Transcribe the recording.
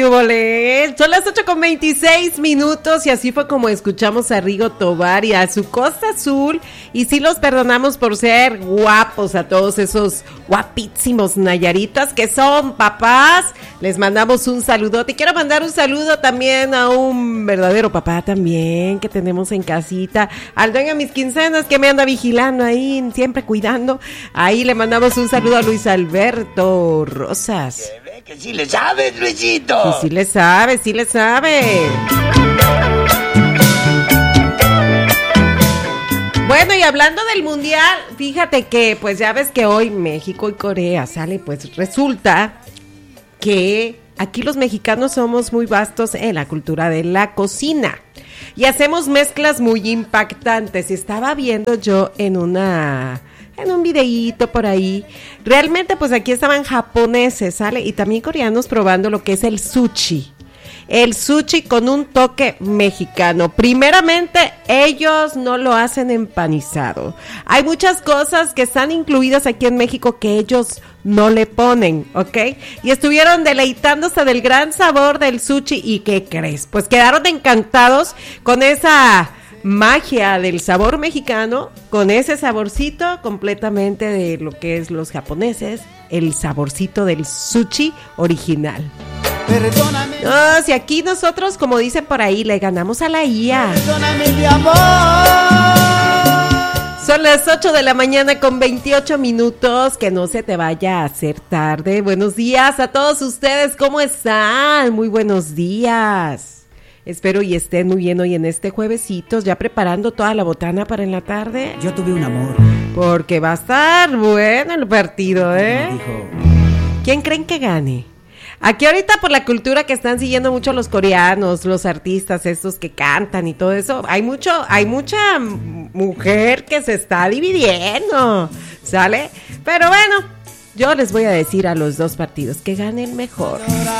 hubole. Son las 8:26 y así fue como escuchamos a Rigo Tobar y a su Costa Azul. Y sí los perdonamos por ser guapos a todos esos guapísimos nayaritas que son papás. Les mandamos un saludote. Y quiero mandar un saludo también a un verdadero papá también que tenemos en casita. Al dueño de mis quincenas que me anda vigilando ahí, siempre cuidando. Ahí le mandamos un saludo a Luis Alberto Rosas. Que sí le sabes, Luisito. Y sí le sabe, sí le sabe. Bueno, y hablando del mundial, fíjate que pues ya ves que hoy México y Corea sale, pues resulta que aquí los mexicanos somos muy vastos en la cultura de la cocina y hacemos mezclas muy impactantes. Y estaba viendo yo en un videíto por ahí, realmente pues aquí estaban japoneses, ¿sale? Y también coreanos probando lo que es el sushi con un toque mexicano. Primeramente, ellos no lo hacen empanizado. Hay muchas cosas que están incluidas aquí en México que ellos no le ponen, ¿ok? Y estuvieron deleitándose del gran sabor del sushi. ¿Y qué crees? Pues quedaron encantados con esa magia del sabor mexicano, con ese saborcito completamente de lo que es los japoneses, el saborcito del sushi original. Perdóname. No, si aquí nosotros, como dicen por ahí, le ganamos a la IA. Perdóname, mi amor. Son las 8:28, que no se te vaya a hacer tarde. Buenos días a todos ustedes, ¿cómo están? Muy buenos días. Espero y estén muy bien hoy en este juevesitos, ya preparando toda la botana para en la tarde. Yo tuve un amor. Porque va a estar bueno el partido, ¿eh? ¿Quién creen que gane? Aquí ahorita por la cultura que están siguiendo mucho los coreanos, los artistas estos que cantan y todo eso, hay mucha mujer que se está dividiendo, ¿sale? Pero bueno, yo les voy a decir a los dos partidos que gane el mejor.